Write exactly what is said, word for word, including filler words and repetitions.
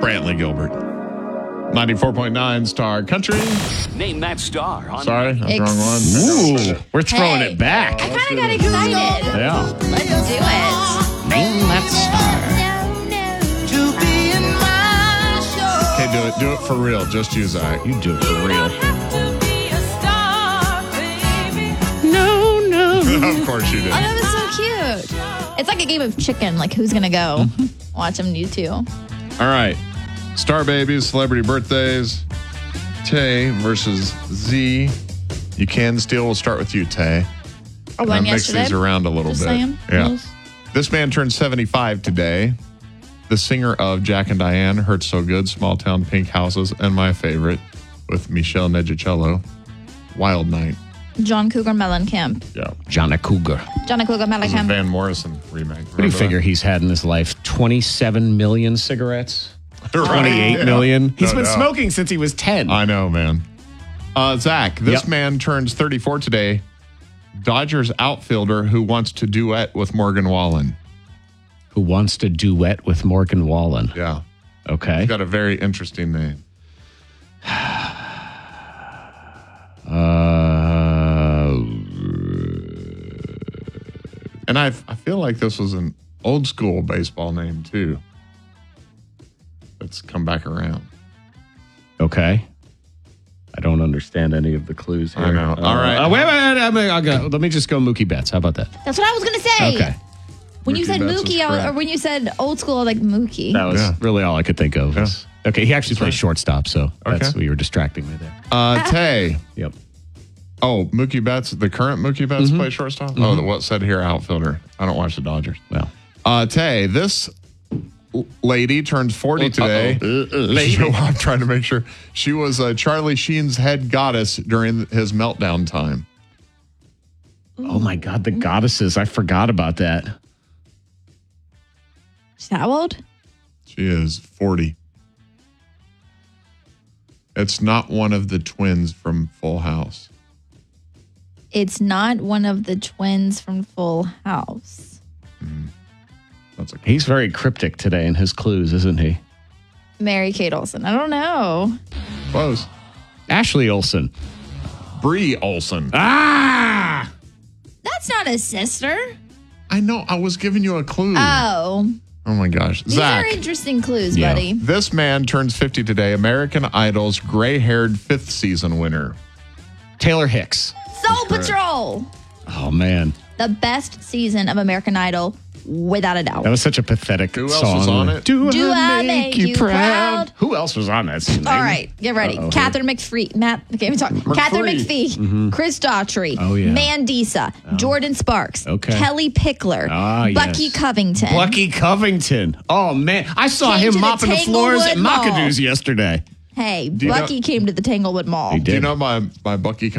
Brantley Gilbert. ninety-four point nine Star Country. Name that star. On Sorry, I'm Ex- wrong one. Ooh, we're throwing Hey. it back. I kind of got excited. Yeah. Let's do it. Name that star. Okay, do it. Do it for real. Just you, Zach. You do it for real. No, no. Of course you did. Oh, that was so cute. It's like a game of chicken. Like, who's going to go? Watch them do too. All right. Star babies, celebrity birthdays. Tay versus Z. You can steal. We'll start with you, Tay. Oh, And one mix yesterday. these around a little Just bit. saying. Yeah. Yes. This man turned seventy-five today. The singer of Jack and Diane, Hurt So Good, Small Town Pink Houses, and my favorite with Michelle Negicello, Wild Night. John Cougar Mellencamp. Yeah. Johnny Cougar. John Cougar This is a Mellencamp. Van Morrison remake. What do you figure he's had in his life? twenty-seven million cigarettes? twenty-eight Yeah. million? He's No been doubt. smoking since he was ten. I know, man. Uh, Zach, this Yep. man turns thirty-four today. Dodgers outfielder who wants to duet with Morgan Wallen. Who wants to duet with Morgan Wallen? Yeah. Okay. He's got a very interesting name. Uh, And I I feel like this was an old school baseball name, too. That's come back around. okay. I don't understand any of the clues here. I know. Uh, All right. uh, wait, wait, wait. I mean, I'll go. Let me just go Mookie Betts. How about that? That's what I was going to say. Okay. When you Mookie said Betts is Mookie, I was, or correct. when you said old school, I was like Mookie. That was Yeah. really all I could think of. Yeah. Okay. He actually plays right. shortstop, so that's Okay. what you were distracting me there. Uh, Tay. Yep. Oh, Mookie Betts, the current Mookie Betts plays shortstop? Oh, the what said here outfielder. I don't watch the Dodgers. Well. Uh, Tay, this l- lady turned forty today. Lady. I'm trying to make sure. She was uh, Charlie Sheen's head goddess during his meltdown time. Oh my God, the goddesses. I forgot about that. Is that old? She is forty. It's not one of the twins from Full House. It's not one of the twins from Full House. That's a He's very cryptic today in his clues, isn't he? Mary Kate Olsen. I don't know. close. Ashley Olsen. Bree Olsen. Ah! That's not a sister. I know. I was giving you a clue. Oh. oh my gosh. These Zach. are interesting clues, Yeah. buddy. This man turns fifty today. American Idol's gray-haired fifth season winner. Taylor Hicks. Soul correct. Patrol. Oh, man. The best season of American Idol, without a doubt. That was such a pathetic Who else song. was on it? Do, Do I make you proud? Who else was on that scene? All right, get ready. Uh-oh. Catherine McPhee, Matt, okay, we talk. Catherine McPhee, Chris Daughtry, Oh, yeah. Mandisa, Jordan Sparks, Okay. Kelly Pickler, Ah, Bucky yes. Covington. Bucky Covington. Oh, man. I saw Came him to the mopping the, floors at Tanglewood Mall. Macadoo's yesterday. Hey, you Bucky came to the Tanglewood Mall. He Do you did. know my, my Bucky